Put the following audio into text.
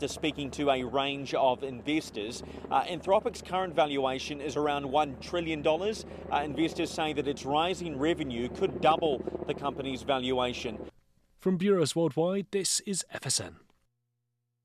after speaking to a range of investors. Anthropic's current valuation is around $1 trillion. Investors say that its rising revenue could double the company's valuation. From bureaus worldwide, this is FSN.